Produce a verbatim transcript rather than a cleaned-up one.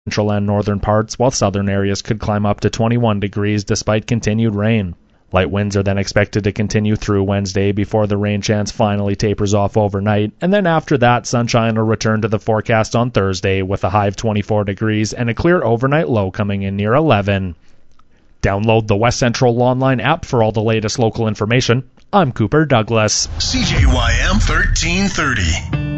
central and northern parts, while southern areas could climb up to twenty-one degrees despite continued rain. Light winds are then expected to continue through Wednesday before the rain chance finally tapers off overnight, and then after that, sunshine will return to the forecast on Thursday with a high of twenty-four degrees and a clear overnight low coming in near eleven. Download the West Central Online app for all the latest local information. I'm Cooper Douglas. C J Y M thirteen thirty.